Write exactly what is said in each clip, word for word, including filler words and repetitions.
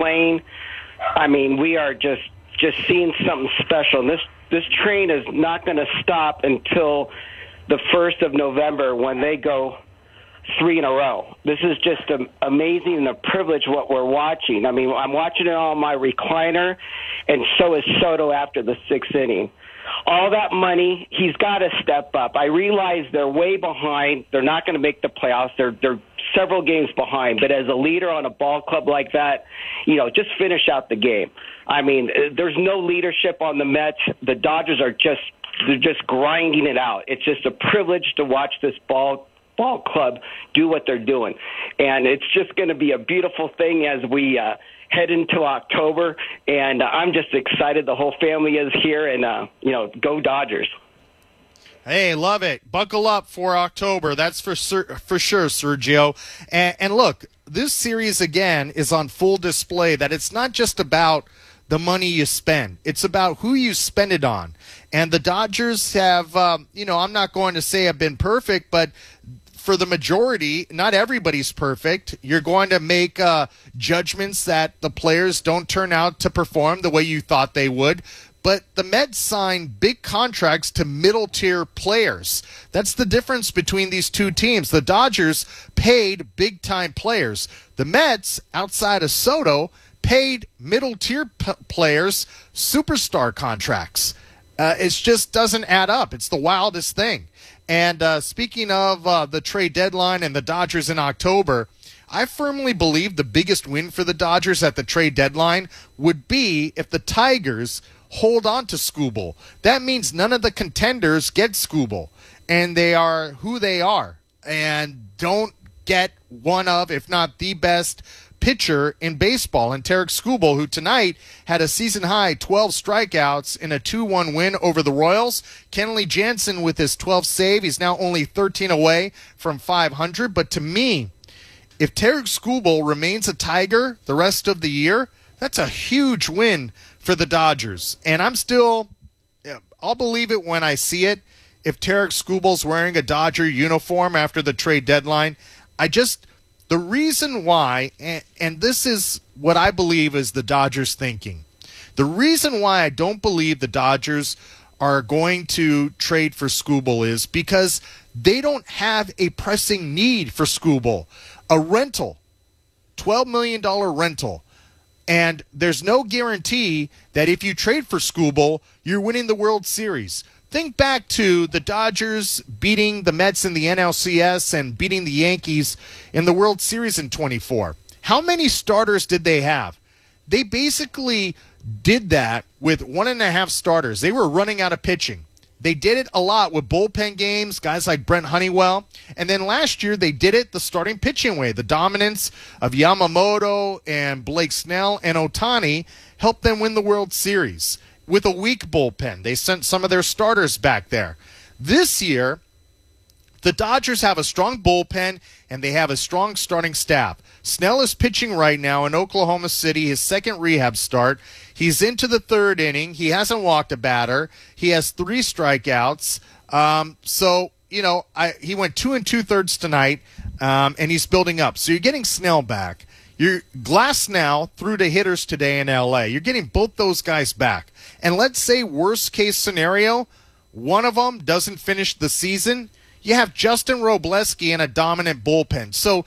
playing, I mean, we are just just seeing something special. And this this train is not going to stop until the first of November when they go three in a row. This is just um, amazing and a privilege what we're watching. I mean, I'm watching it on my recliner, and so is Soto after the sixth inning. All that money, he's got to step up. I realize they're way behind. They're not going to make the playoffs. They're they're several games behind. But as a leader on a ball club like that, you know, just finish out the game. I mean, there's no leadership on the Mets. The Dodgers are just they're just grinding it out. It's just a privilege to watch this ball ball club do what they're doing. And it's just going to be a beautiful thing as we uh, head into October. And uh, I'm just excited. The whole family is here. And, uh, you know, go Dodgers. Hey, love it. Buckle up for October. That's for for sure, Sergio. And, and look, this series, again, is on full display that it's not just about the money you spend. It's about who you spend it on. And the Dodgers have, um, you know, I'm not going to say have been perfect, but for the majority, not everybody's perfect. You're going to make uh, judgments that the players don't turn out to perform the way you thought they would. But the Mets signed big contracts to middle-tier players. That's the difference between these two teams. The Dodgers paid big-time players. The Mets, outside of Soto, paid middle-tier p- players superstar contracts. Uh, it just doesn't add up. It's the wildest thing. And uh, speaking of uh, the trade deadline and the Dodgers in October, I firmly believe the biggest win for the Dodgers at the trade deadline would be if the Tigers hold on to Skubal. That means none of the contenders get Skubal, and they are who they are, and don't get one of, if not the best pitcher in baseball, and Tarik Skubal, who tonight had a season-high twelve strikeouts in a two one win over the Royals. Kenley Jansen with his twelfth save. He's now only thirteen away from five hundred. But to me, if Tarik Skubal remains a Tiger the rest of the year, that's a huge win for the Dodgers. And I'm still, I'll believe it when I see it. If Tarik Skubal's wearing a Dodger uniform after the trade deadline, I just... The reason why, and, and this is what I believe is the Dodgers thinking, the reason why I don't believe the Dodgers are going to trade for Skubal is because they don't have a pressing need for Skubal. A rental, twelve million dollars rental, and there's no guarantee that if you trade for Skubal, you're winning the World Series. Think back to the Dodgers beating the Mets in the N L C S and beating the Yankees in the World Series in twenty-four. How many starters did they have? They basically did that with one and a half starters. They were running out of pitching. They did it a lot with bullpen games, guys like Brent Honeywell. And then last year they did it the starting pitching way. The dominance of Yamamoto and Blake Snell and Ohtani helped them win the World Series. With a weak bullpen, they sent some of their starters back there. This year, the Dodgers have a strong bullpen, and they have a strong starting staff. Snell is pitching right now in Oklahoma City, his second rehab start. He's into the third inning. He hasn't walked a batter. He has three strikeouts. Um, so, you know, I, he went two and two-thirds tonight, um, and he's building up. So you're getting Snell back. You're Glass now through to hitters today in L A. You're getting both those guys back. And let's say worst case scenario, one of them doesn't finish the season. You have Justin Robleski and a dominant bullpen. So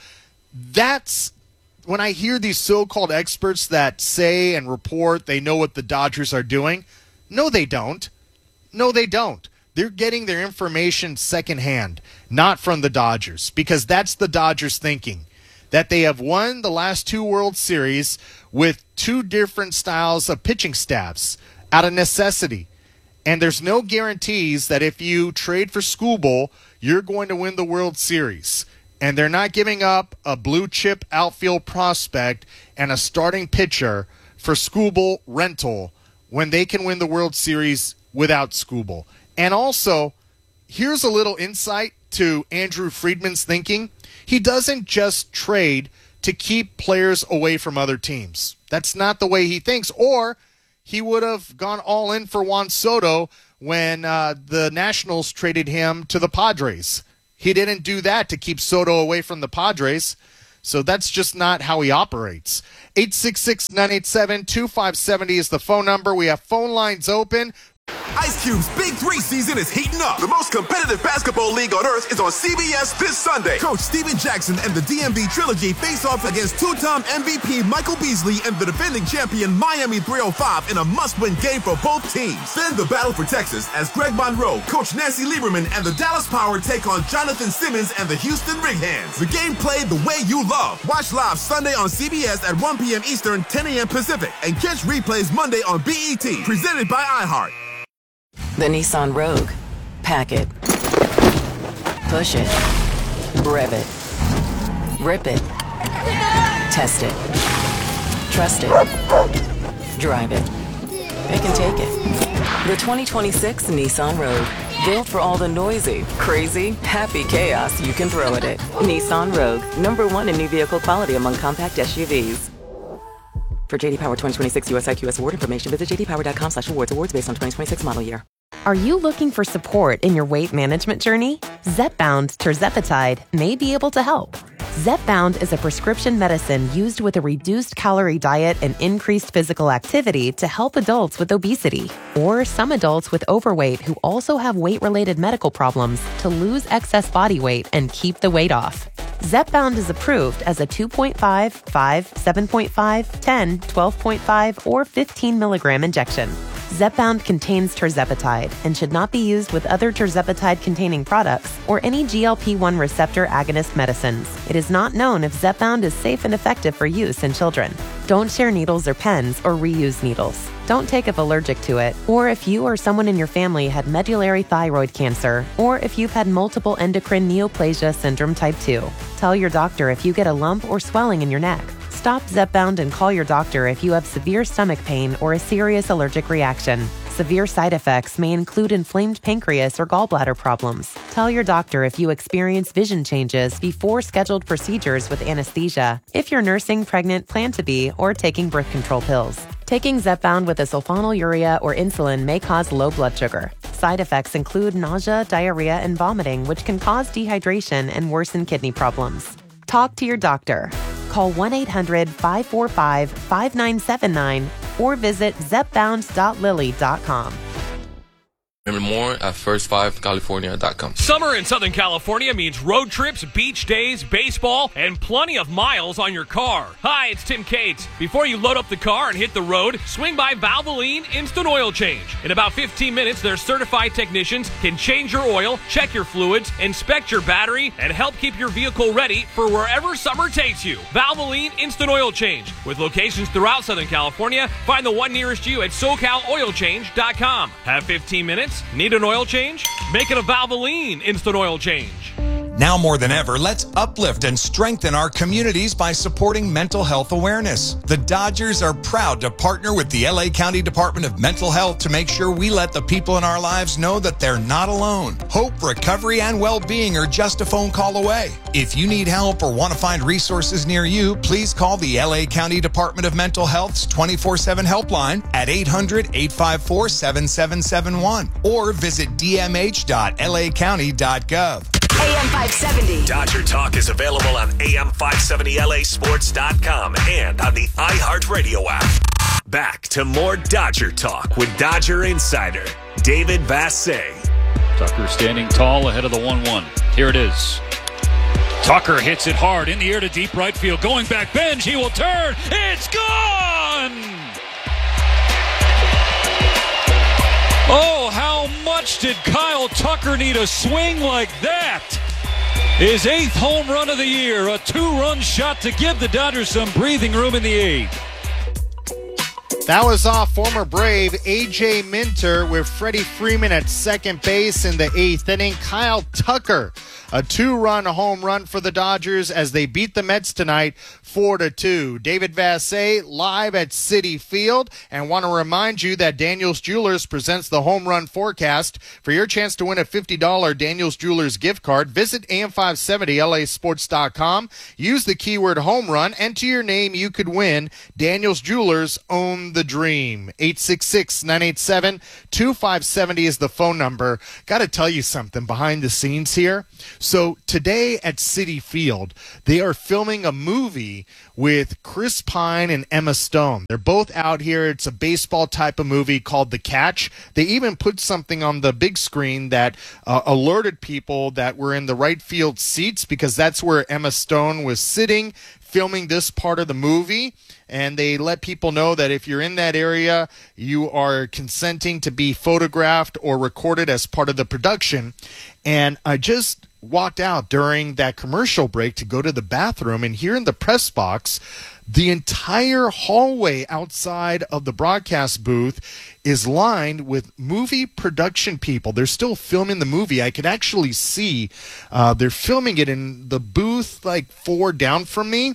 that's when I hear these so-called experts that say and report they know what the Dodgers are doing. No, they don't. No, they don't. They're getting their information secondhand, not from the Dodgers, because that's the Dodgers thinking. That they have won the last two World Series with two different styles of pitching staffs out of necessity. And there's no guarantees that if you trade for Skubal, you're going to win the World Series. And they're not giving up a blue-chip outfield prospect and a starting pitcher for Skubal rental when they can win the World Series without Skubal. And also, here's a little insight to Andrew Friedman's thinking. He doesn't just trade to keep players away from other teams. That's not the way he thinks. Or he would have gone all in for Juan Soto when uh, the Nationals traded him to the Padres. He didn't do that to keep Soto away from the Padres. So that's just not how he operates. eight six six, nine eight seven, two five seven zero is the phone number. We have phone lines open. Ice Cube's Big Three season is heating up. The most competitive basketball league on earth is on C B S this Sunday. Coach Steven Jackson and the D M V Trilogy face off against two-time M V P Michael Beasley and the defending champion Miami three oh five in a must-win game for both teams. Then the battle for Texas as Greg Monroe, Coach Nancy Lieberman, and the Dallas Power take on Jonathan Simmons and the Houston Rig-Hands. The game played the way you love. Watch live Sunday on C B S at one p.m. Eastern, ten a.m. Pacific, and catch replays Monday on B E T. Presented by iHeart. The Nissan Rogue. Pack it. Push it. Rev it. Rip it. Test it. Trust it. Drive it. It can take it. The twenty twenty-six Nissan Rogue. Built for all the noisy, crazy, happy chaos you can throw at it. Nissan Rogue. Number one in new vehicle quality among compact S U Vs. For J D Power twenty twenty-six U S I Q S award information, visit j d power dot com slash awards. Awards based on twenty twenty-six model year. Are you looking for support in your weight management journey? Zepbound tirzepatide may be able to help. Zepbound is a prescription medicine used with a reduced calorie diet and increased physical activity to help adults with obesity or some adults with overweight who also have weight-related medical problems to lose excess body weight and keep the weight off. Zepbound is approved as a two point five, five, seven point five, ten, twelve point five, or fifteen milligram injection. Zepbound contains tirzepatide and should not be used with other tirzepatide-containing products or any G L P one receptor agonist medicines. It is not known if Zepbound is safe and effective for use in children. Don't share needles or pens or reuse needles. Don't take if allergic to it, or if you or someone in your family had medullary thyroid cancer, or if you've had multiple endocrine neoplasia syndrome type two. Tell your doctor if you get a lump or swelling in your neck. Stop Zepbound and call your doctor if you have severe stomach pain or a serious allergic reaction. Severe side effects may include inflamed pancreas or gallbladder problems. Tell your doctor if you experience vision changes before scheduled procedures with anesthesia, if you're nursing, pregnant, plan to be, or taking birth control pills. Taking Zepbound with a sulfonylurea or insulin may cause low blood sugar. Side effects include nausea, diarrhea, and vomiting, which can cause dehydration and worsen kidney problems. Talk to your doctor. Call one eight hundred, five four five, five nine seven nine or visit zepbound dot lilly dot com. Remember more at first five california dot com. Summer in Southern California means road trips, beach days, baseball, and plenty of miles on your car. Hi, it's Tim Cates. Before you load up the car and hit the road, swing by Valvoline Instant Oil Change. In about fifteen minutes, their certified technicians can change your oil, check your fluids, inspect your battery, and help keep your vehicle ready for wherever summer takes you. Valvoline Instant Oil Change. With locations throughout Southern California, find the one nearest you at socal oil change dot com. Have fifteen minutes? Need an oil change? Make it a Valvoline Instant Oil Change. Now more than ever, let's uplift and strengthen our communities by supporting mental health awareness. The Dodgers are proud to partner with the L A County Department of Mental Health to make sure we let the people in our lives know that they're not alone. Hope, recovery, and well-being are just a phone call away. If you need help or want to find resources near you, please call the L A County Department of Mental Health's twenty-four seven helpline at eight hundred, eight five four, seven seven seven one or visit d m h dot l a county dot gov. A M five seventy. Dodger Talk is available on A M five seventy L A sports dot com and on the iHeartRadio app. Back to more Dodger Talk with Dodger Insider David Vassegh. Tucker standing tall ahead of the one one. Here it is. Tucker hits it hard in the air to deep right field. Going back bench, he will turn. It's gone! Oh, how much did Kyle Tucker need a swing like that? His eighth home run of the year, a two-run shot to give the Dodgers some breathing room in the eighth. That was off former Brave A J Minter with Freddie Freeman at second base in the eighth inning. Kyle Tucker, a two-run home run for the Dodgers as they beat the Mets tonight four to two. David Vassegh live at Citi Field, and want to remind you that Daniels Jewelers presents the home run forecast. For your chance to win a fifty dollars Daniels Jewelers gift card, visit A M five seventy L A sports dot com. Use the keyword home run. Enter your name. You could win. Daniels Jewelers own the dream. eight six six, nine eight seven, two five seven zero is the phone number. Got to tell you something behind the scenes here. So today at Citi Field, they are filming a movie with Chris Pine and Emma Stone. They're both out here. It's a baseball type of movie called The Catch. They even put something on the big screen that uh, alerted people that were in the right field seats, because that's where Emma Stone was sitting filming this part of the movie. And they let people know that if you're in that area, you are consenting to be photographed or recorded as part of the production. And I just walked out during that commercial break to go to the bathroom, and here in the press box, the entire hallway outside of the broadcast booth is lined with movie production people. They're still filming the movie. I could actually see uh, they're filming it in the booth like four down from me.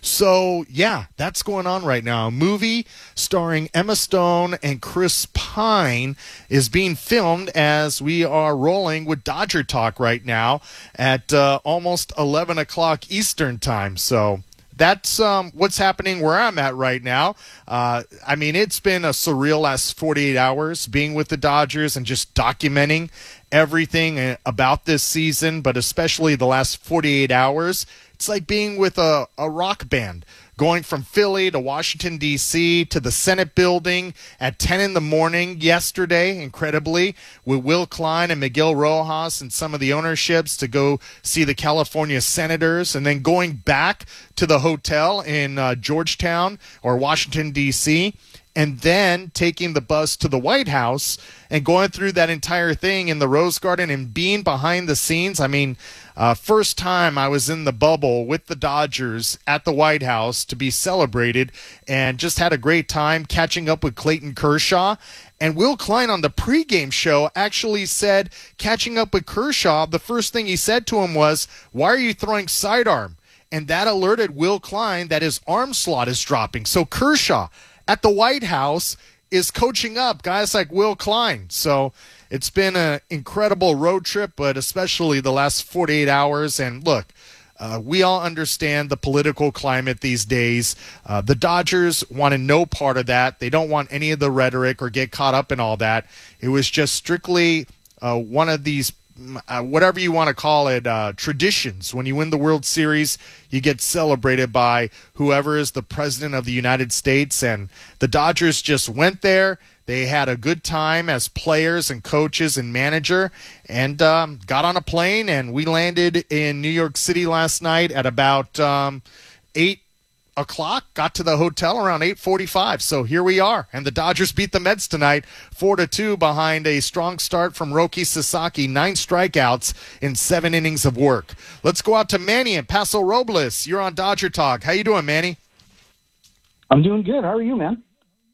So, yeah, that's going on right now. A movie starring Emma Stone and Chris Pine is being filmed as we are rolling with Dodger Talk right now at uh, almost eleven o'clock Eastern time. So that's um, what's happening where I'm at right now. Uh, I mean, it's been a surreal last forty-eight hours being with the Dodgers and just documenting everything about this season, but especially the last forty-eight hours. It's like being with a, a rock band, going from Philly to Washington, D C to the Senate building at ten in the morning yesterday, incredibly, with Will Klein and Miguel Rojas and some of the ownerships to go see the California Senators, and then going back to the hotel in uh, Georgetown or Washington, D C, and then taking the bus to the White House and going through that entire thing in the Rose Garden and being behind the scenes. I mean, uh, first time I was in the bubble with the Dodgers at the White House to be celebrated, and just had a great time catching up with Clayton Kershaw. And Will Klein on the pregame show actually said, catching up with Kershaw, the first thing he said to him was, "Why are you throwing sidearm?" And that alerted Will Klein that his arm slot is dropping. So Kershaw at the White House is coaching up guys like Will Klein. So it's been an incredible road trip, but especially the last forty-eight hours. And look, uh, we all understand the political climate these days. Uh, the Dodgers wanted no part of that. They don't want any of the rhetoric or get caught up in all that. It was just strictly uh, one of these Uh, whatever you want to call it, uh, traditions. When you win the World Series, you get celebrated by whoever is the president of the United States, and the Dodgers just went there. They had a good time as players and coaches and manager, and um, got on a plane, and we landed in New York City last night at about um, eight o'clock, got to the hotel around eight forty-five. So here we are, and the Dodgers beat the Mets tonight four to two behind a strong start from Roki Sasaki, nine strikeouts in seven innings of work. Let's go out to Manny and Paso Robles. You're on Dodger Talk. How you doing, Manny? I'm doing good. How are you, man?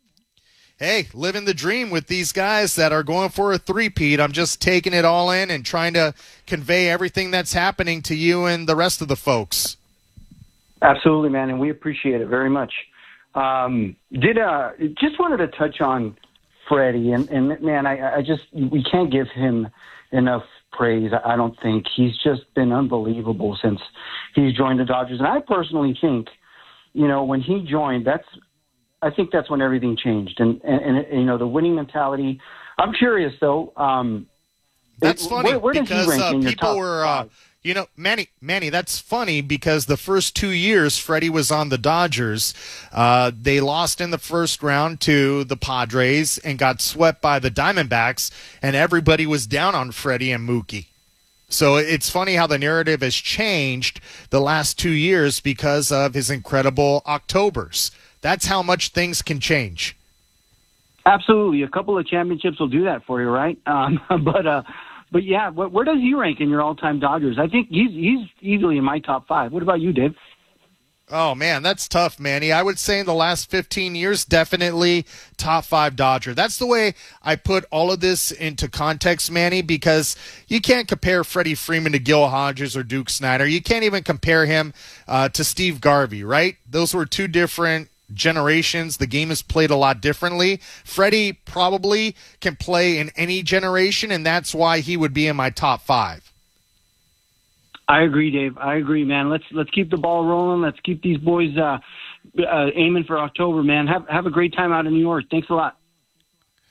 Hey, living the dream with these guys that are going for a three-peat. I'm just taking it all in and trying to convey everything that's happening to you and the rest of the folks. Absolutely, man, and we appreciate it very much. Um, did uh, just wanted to touch on Freddie, and, and man, I, I just we can't give him enough praise. I don't think he's just been unbelievable since he's joined the Dodgers, and I personally think, you know, when he joined, that's I think that's when everything changed, and and, and you know the winning mentality. I'm curious though. Um, that's it, funny where, where does because he rank uh, in your people top were. Uh, five? You know, Manny, Manny, that's funny because the first two years Freddie was on the Dodgers, uh, they lost in the first round to the Padres and got swept by the Diamondbacks, and everybody was down on Freddie and Mookie. So it's funny how the narrative has changed the last two years because of his incredible Octobers. That's how much things can change. Absolutely. A couple of championships will do that for you, right? Um, but, uh, But, yeah, where does he rank in your all-time Dodgers? I think he's he's easily in my top five. What about you, Dave? Oh, man, that's tough, Manny. I would say in the last fifteen years, definitely top five Dodger. That's the way I put all of this into context, Manny, because you can't compare Freddie Freeman to Gil Hodges or Duke Snider. You can't even compare him uh, to Steve Garvey, right? Those were two different generations. The game is played a lot differently. Freddie probably can play in any generation, and that's why he would be in my top five. I agree, Dave. I agree, man. Let's let's keep the ball rolling. Let's keep these boys uh, uh, aiming for October, man. Have have a great time out in New York. Thanks a lot.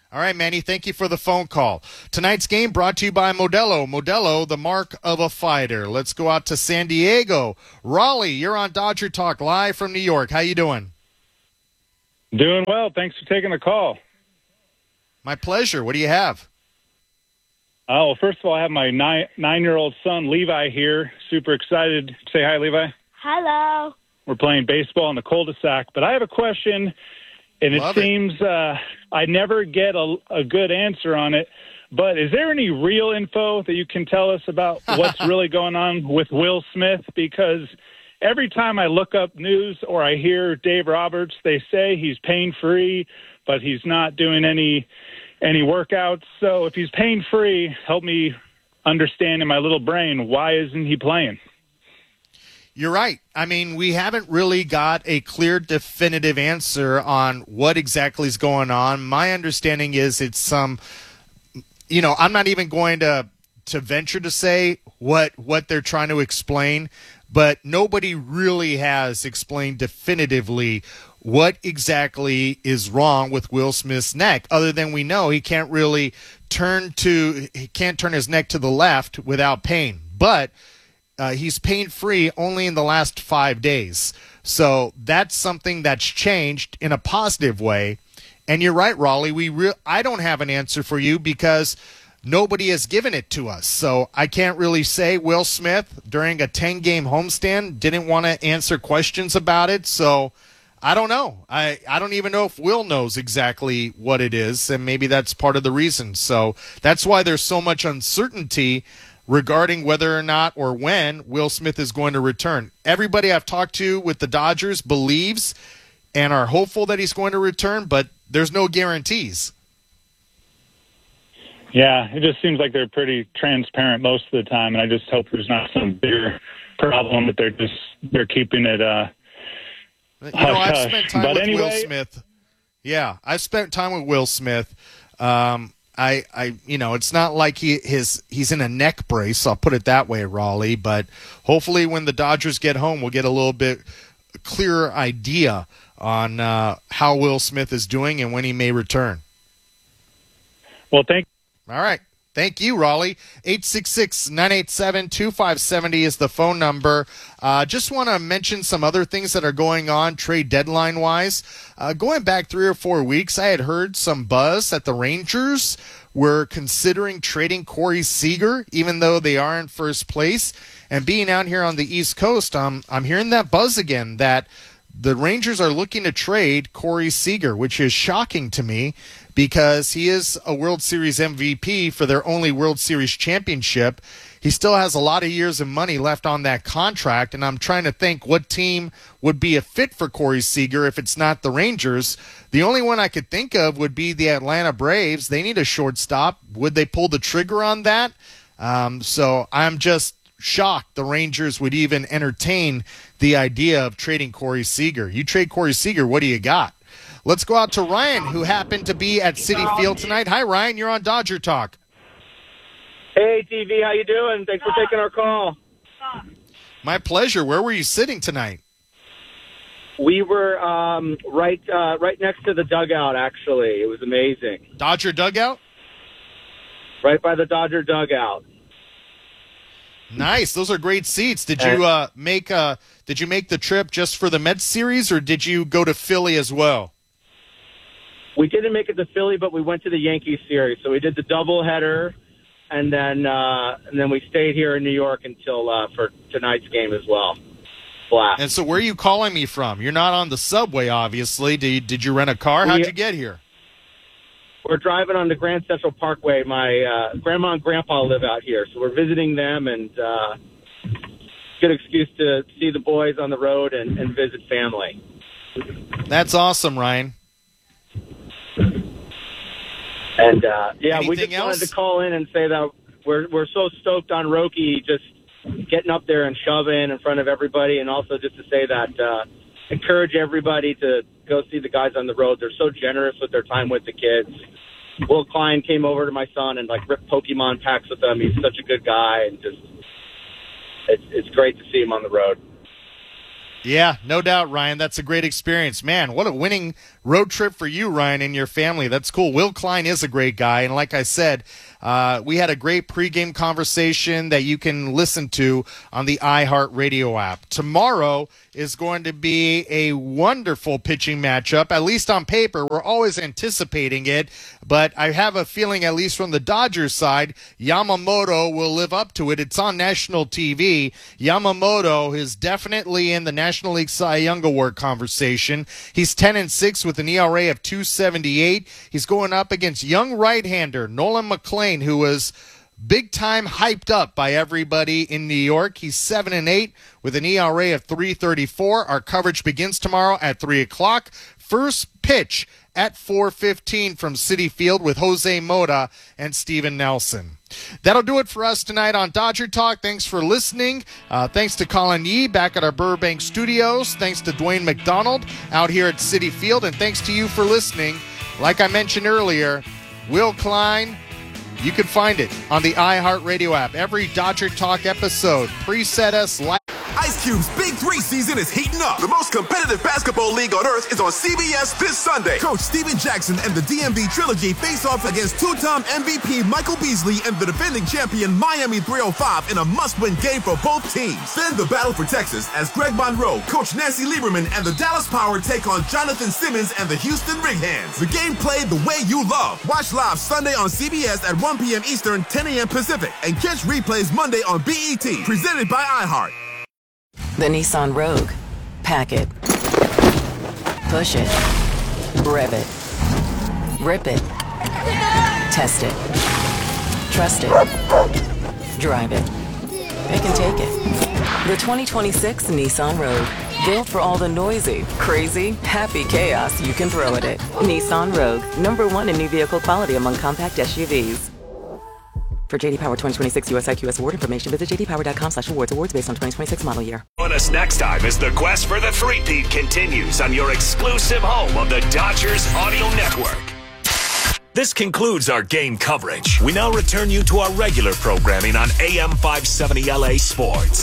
All right, Manny, thank you for the phone call. Tonight's game brought to you by Modelo. Modelo, the mark of a fighter. Let's go out to San Diego. Raleigh, you're on Dodger Talk live from New York. How you doing? Doing well. Thanks for taking the call. My pleasure. What do you have? Oh, well, first of all, I have my nine, nine-year-old son, Levi, here. Super excited. Say hi, Levi. Hello. We're playing baseball in the cul-de-sac. But I have a question, and it Love seems it. Uh, I never get a, a good answer on it. But is there any real info that you can tell us about what's really going on with Will Smith? Because every time I look up news or I hear Dave Roberts, they say he's pain-free, but he's not doing any any workouts. So if he's pain-free, help me understand in my little brain, why isn't he playing? You're right. I mean, we haven't really got a clear, definitive answer on what exactly is going on. My understanding is it's some, you know, I'm not even going to to venture to say what what they're trying to explain, but nobody really has explained definitively what exactly is wrong with Will Smith's neck, other than we know he can't really turn to he can't turn his neck to the left without pain. But uh, he's pain-free only in the last five days. So that's something that's changed in a positive way. And you're right, Raleigh. We re- I don't have an answer for you because nobody has given it to us. So I can't really say Will Smith, during a ten-game homestand, didn't want to answer questions about it. So I don't know. I, I don't even know if Will knows exactly what it is, and maybe that's part of the reason. So that's why there's so much uncertainty regarding whether or not or when Will Smith is going to return. Everybody I've talked to with the Dodgers believes and are hopeful that he's going to return, but there's no guarantees. Yeah, it just seems like they're pretty transparent most of the time, and I just hope there's not some bigger problem that they're just they're keeping it uh You know, I've hush, spent time but with anyway, Will Smith. Yeah, I've spent time with Will Smith. Um, I, I, you know, it's not like he his he's in a neck brace. I'll put it that way, Raleigh. But hopefully, when the Dodgers get home, we'll get a little bit clearer idea on uh, how Will Smith is doing and when he may return. Well, thank. All right. Thank you, Raleigh. eight six six, nine eight seven, two five seven zero is the phone number. Uh, just want to mention some other things that are going on trade deadline-wise. Uh, going back three or four weeks, I had heard some buzz that the Rangers were considering trading Corey Seager, even though they are in first place. And being out here on the East Coast, um, I'm hearing that buzz again, that the Rangers are looking to trade Corey Seager, which is shocking to me because he is a World Series M V P for their only World Series championship. He still has a lot of years of money left on that contract, and I'm trying to think what team would be a fit for Corey Seager if it's not the Rangers. The only one I could think of would be the Atlanta Braves. They need a shortstop. Would they pull the trigger on that? Um, so I'm just shocked the Rangers would even entertain the idea of trading Corey Seager. You trade Corey Seager, what do you got? Let's go out to Ryan, who happened to be at Citi Field tonight. Hi, Ryan. You're on Dodger Talk. Hey, T V. How you doing? Thanks for taking our call. My pleasure. Where were you sitting tonight? We were um, right uh, right next to the dugout, actually. It was amazing. Dodger dugout? Right by the Dodger dugout. Nice. Those are great seats. Did you uh, make uh, did you make the trip just for the Mets series, or did you go to Philly as well? We didn't make it to Philly, but we went to the Yankees series. So we did the doubleheader, and then uh, and then we stayed here in New York until uh, for tonight's game as well. Blast. And so, where are you calling me from? You're not on the subway, obviously. Did you, did you rent a car? How'd we, you get here? We're driving on the Grand Central Parkway. My uh, grandma and grandpa live out here, so we're visiting them, and uh, good excuse to see the boys on the road and, and visit family. That's awesome, Ryan. And uh, yeah, Anything we just else? wanted to call in and say that we're we're so stoked on Roki just getting up there and shoving in front of everybody, and also just to say that uh, encourage everybody to go see the guys on the road. They're so generous with their time with the kids. Will Klein came over to my son and like ripped Pokemon packs with him. He's such a good guy, and just it's it's great to see him on the road. Yeah, no doubt, Ryan. That's a great experience. Man, what a winning road trip for you, Ryan, and your family. That's cool. Will Klein is a great guy, and like I said, uh, we had a great pregame conversation that you can listen to on the iHeartRadio app. Tomorrow is going to be a wonderful pitching matchup, at least on paper. We're always anticipating it, but I have a feeling, at least from the Dodgers side, Yamamoto will live up to it. It's on national T V. Yamamoto is definitely in the National League Cy Young Award conversation. He's ten and six with an E R A of two seventy-eight. He's going up against young right-hander Nolan McLean, who was big time hyped up by everybody in New York. He's seven and eight with an E R A of three thirty-four. Our coverage begins tomorrow at three o'clock. First pitch at four fifteen from Citi Field with Jose Mota and Steven Nelson. That'll do it for us tonight on Dodger Talk. Thanks for listening. Uh, thanks to Colin Yee back at our Burbank studios. Thanks to Dwayne McDonald out here at Citi Field. And thanks to you for listening. Like I mentioned earlier, Will Klein, you can find it on the iHeartRadio app. Every Dodger Talk episode, preset us live. Ice Cube's Big Three season is heating up. The most competitive basketball league on earth is on C B S this Sunday. Coach Steven Jackson and the D M V Trilogy face off against two-time M V P Michael Beasley and the defending champion Miami three oh five in a must-win game for both teams. Then the battle for Texas as Greg Monroe, Coach Nancy Lieberman, and the Dallas Power take on Jonathan Simmons and the Houston Rig Hands. The game played the way you love. Watch live Sunday on C B S at one p.m. Eastern, ten a.m. Pacific, and catch replays Monday on B E T. Presented by iHeart. The Nissan Rogue. Pack it. Push it. Rev it. Rip it. Test it. Trust it. Drive it. It can take it. The twenty twenty-six Nissan Rogue. Built for all the noisy, crazy, happy chaos you can throw at it. Nissan Rogue. Number one in new vehicle quality among compact S U Vs. For J D Power twenty twenty-six U S I Q S award information, visit j d power dot com slash awards. Awards based on twenty twenty-six model year. Join us next time as the quest for the three-peat continues on your exclusive home of the Dodgers Audio Network. This concludes our game coverage. We now return you to our regular programming on A M five seventy L A Sports.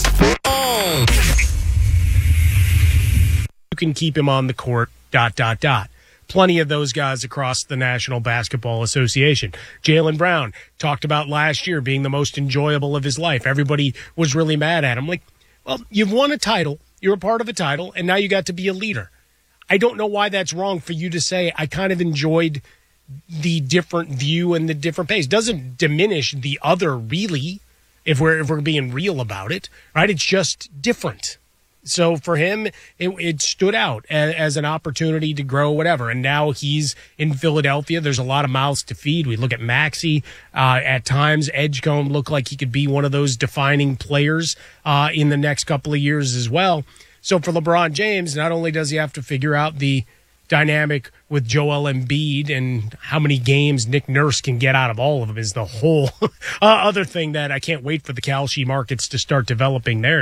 You can keep him on the court, dot, dot, dot. Plenty of those guys across the National Basketball Association. Jaylen Brown talked about last year being the most enjoyable of his life. Everybody was really mad at him. Like, well, you've won a title. You're a part of a title, and now you got to be a leader. I don't know why that's wrong for you to say, I kind of enjoyed the different view and the different pace. Doesn't diminish the other, really, if we're, if we're being real about it, right? It's just different. So for him, it, it stood out as, as an opportunity to grow, whatever. And now he's in Philadelphia. There's a lot of mouths to feed. We look at Maxey. Uh, at times, Edgecombe looked like he could be one of those defining players uh, in the next couple of years as well. So for LeBron James, not only does he have to figure out the dynamic with Joel Embiid and how many games Nick Nurse can get out of all of them is the whole uh, other thing that I can't wait for the Kalshi markets to start developing there.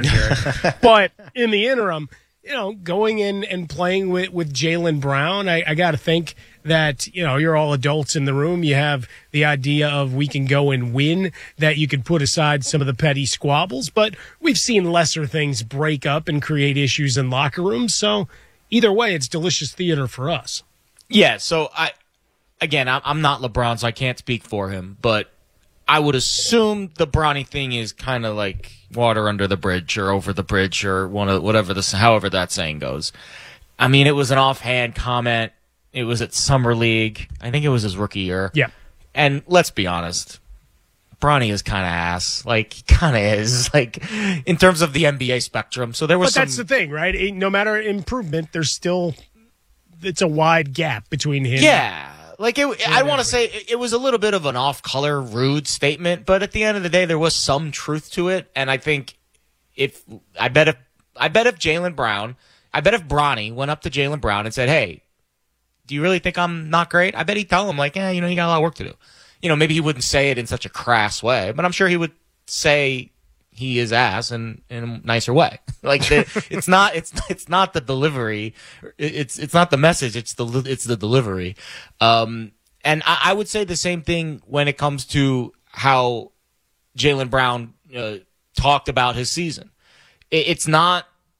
But in the interim, you know, going in and playing with, with Jaylen Brown, I, I got to think that, you know, you're all adults in the room. You have the idea of we can go and win, that you can put aside some of the petty squabbles. But we've seen lesser things break up and create issues in locker rooms. So either way, it's delicious theater for us. Yeah, so I, again, I'm not LeBron, so I can't speak for him, but I would assume the Bronny thing is kind of like water under the bridge or over the bridge or one of whatever this, however that saying goes. I mean, it was an offhand comment. It was at Summer League. I think it was his rookie year. Yeah. And let's be honest, Bronny is kind of ass. Like, he kind of is, like, in terms of the N B A spectrum. So there was But some... that's the thing, right? No matter improvement, there's still, it's a wide gap between him. Yeah. Like, it, I want to say it, it was a little bit of an off-color, rude statement, but at the end of the day, there was some truth to it. And I think if, I bet if, I bet if Jaylen Brown, I bet if Bronny went up to Jaylen Brown and said, hey, do you really think I'm not great? I bet he'd tell him, like, yeah, you know, you got a lot of work to do. You know, maybe he wouldn't say it in such a crass way, but I'm sure he would say he is ass in, in a nicer way. Like, the, it's not, it's, it's not the delivery. It's, it's not the message. It's the, it's the delivery. Um, and I, I would say the same thing when it comes to how Jaylen Brown uh, talked about his season. It, it's not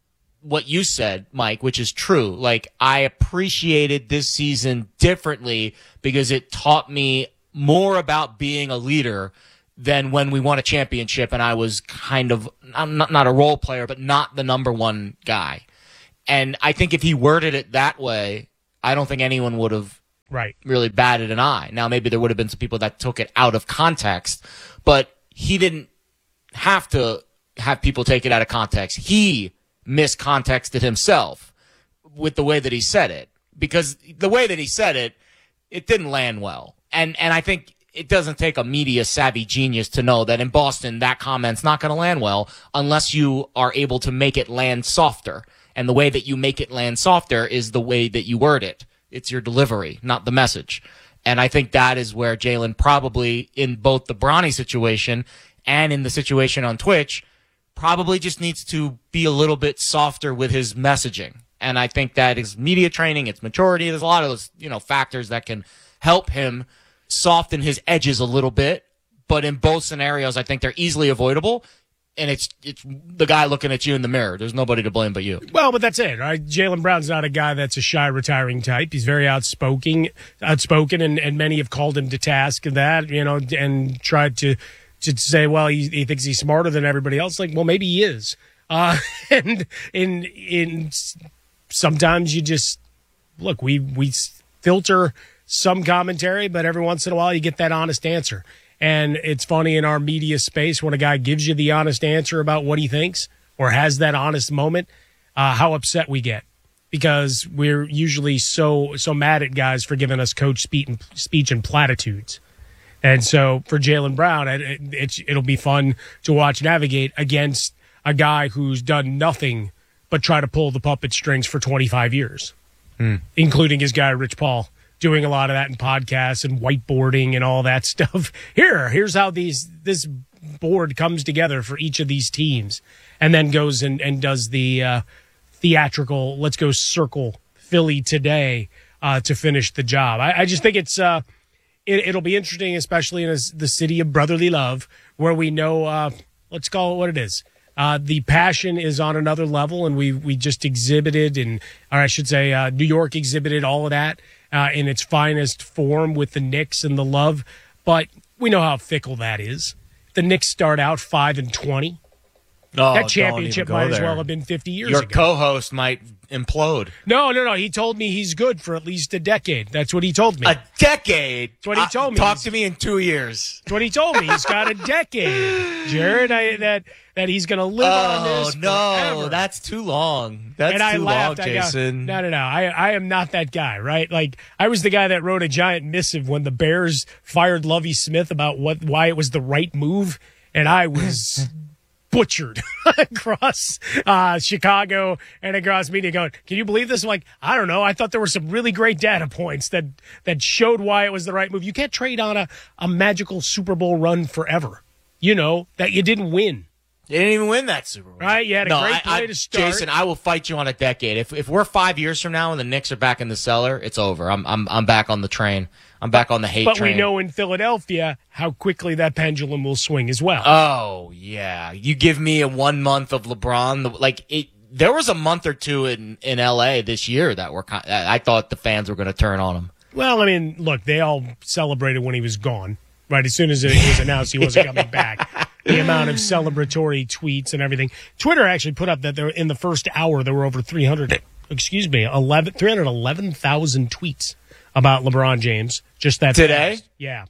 what you said, Mike, which is true. Like, I appreciated this season differently because it taught me more about being a leader than when we won a championship and I was kind of, I'm not, not a role player, but not the number one guy. And I think if he worded it that way, I don't think anyone would have right. really batted an eye. Now, maybe there would have been some people that took it out of context, but he didn't have to have people take it out of context. He miscontexted himself with the way that he said it, because the way that he said it, it didn't land well. And and I think it doesn't take a media savvy genius to know that in Boston, that comment's not going to land well unless you are able to make it land softer. And the way that you make it land softer is the way that you word it. It's your delivery, not the message. And I think that is where Jalen probably, in both the Bronny situation and in the situation on Twitch, probably just needs to be a little bit softer with his messaging. And I think that is media training, it's maturity. There's a lot of those, you know, factors that can help him soften his edges a little bit. But in both scenarios, I think they're easily avoidable. And it's it's the guy looking at you in the mirror. There's nobody to blame but you. Well, but that's it, right? Jalen Brown's not a guy that's a shy, retiring type. He's very outspoken, outspoken, and, and many have called him to task of that, you know, and tried to to say, well, he, he thinks he's smarter than everybody else. Like, well, maybe he is. Uh, and in in sometimes you just look. We we filter some commentary, but every once in a while you get that honest answer. And it's funny in our media space when a guy gives you the honest answer about what he thinks or has that honest moment, uh, how upset we get, because we're usually so so mad at guys for giving us coach speech and, speech and platitudes. And so for Jalen Brown, it, it's, it'll be fun to watch navigate against a guy who's done nothing but try to pull the puppet strings for twenty-five years, mm. including his guy Rich Paul, doing a lot of that in podcasts and whiteboarding and all that stuff. Here, here's how these this board comes together for each of these teams, and then goes and, and does the uh, theatrical, let's go circle Philly today uh, to finish the job. I, I just think it's uh, it, it'll be interesting, especially in a, the city of brotherly love, where we know, uh, let's call it what it is. Uh, the passion is on another level, and we we just exhibited, and or I should say uh, New York exhibited all of that Uh, in its finest form with the Knicks and the love, but we know how fickle that is. The Knicks start out five and twenty. Oh, that championship might there. as well have been fifty years Your ago. Your co-host might implode. No, no, no. He told me he's good for at least a decade. That's what he told me. A decade? That's what he told uh, me. Talk to me in two years. That's what he told me. He's got a decade, Jared. I, that that he's going to live oh, on this no, forever. That's too long. That's and too I laughed. long, I go, Jason. no, no, no. I, I am not that guy, right? Like, I was the guy that wrote a giant missive when the Bears fired Lovie Smith about what why it was the right move, and I was butchered across uh, Chicago and across media going, can you believe this? I'm like, I don't know. I thought there were some really great data points that, that showed why it was the right move. You can't trade on a, a magical Super Bowl run forever, you know, that you didn't win. You didn't even win that Super Bowl. Right? You had a no, great I, play I, to start. Jason, I will fight you on a decade. If if we're five years from now and the Knicks are back in the cellar, it's over. I'm I'm I'm back on the train. I'm back on the hate but train. But we know in Philadelphia how quickly that pendulum will swing as well. Oh, yeah. You give me a one month of LeBron. Like, it. There was a month or two in, in L A this year that were I thought the fans were going to turn on him. Well, I mean, look, they all celebrated when he was gone, right? As soon as it was announced he wasn't coming back. The amount of celebratory tweets and everything. Twitter actually put up that there in the first hour there were over three hundred, excuse me, eleven, three hundred eleven thousand tweets about LeBron James. Just that today? Fast. Yeah.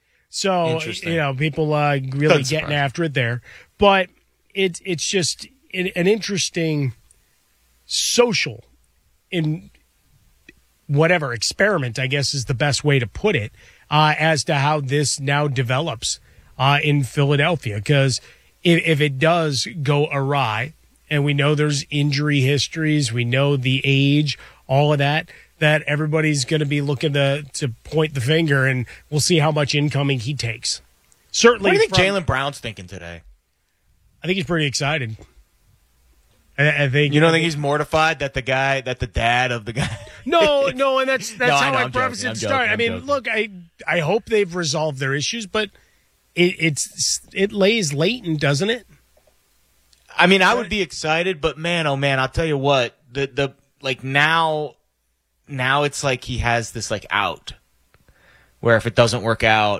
So, you know, people uh, really That's getting surprising. after it there. But it, it's just an, an interesting social in whatever experiment, I guess is the best way to put it, uh, as to how this now develops uh, in Philadelphia. Because if, if it does go awry, and we know there's injury histories, we know the age, all of that, that everybody's going to be looking to to point the finger, and we'll see how much incoming he takes. Certainly. What do you think from, Jalen Brown's thinking today? I think he's pretty excited. I, I think you don't think he's mortified that the guy, that the dad of the guy. No, no, and that's that's no, how I, know, I preface it. Start. I mean, joking. look, I I hope they've resolved their issues, but it, it's it lays latent, doesn't it? I mean, I would be excited, but man, oh man, I'll tell you what, the the like now, now it's like he has this like out, where if it doesn't work out,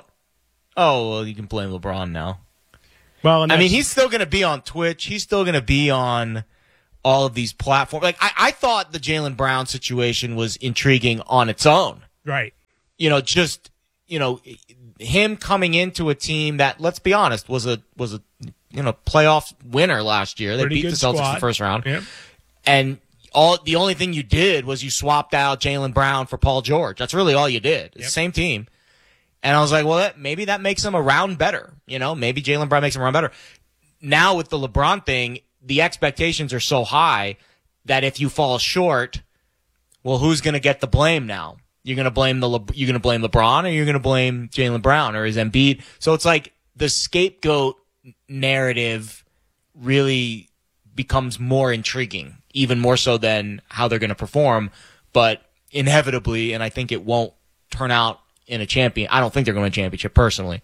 oh well, you can blame LeBron now. Well, I mean, he's still going to be on Twitch. He's still going to be on all of these platforms. Like I, I thought the Jaylen Brown situation was intriguing on its own. Right. You know, just you know, him coming into a team that, let's be honest, was a was a you know playoff winner last year. They Pretty beat the Celtics squad. in the first round, Yep. and all the only thing you did was you swapped out Jaylen Brown for Paul George. That's really all you did. It's Yep. the same team. And I was like, well, that, maybe that makes him a round better. You know, maybe Jaylen Brown makes him a round better. Now with the LeBron thing, the expectations are so high that if you fall short, well, who's going to get the blame now? You're going to blame the Le- you're going to blame LeBron, or you're going to blame Jaylen Brown, or is Embiid? So it's like the scapegoat narrative really becomes more intriguing, even more so than how they're going to perform. But inevitably, and I think it won't turn out in a champion. I don't think they're going to win a championship personally.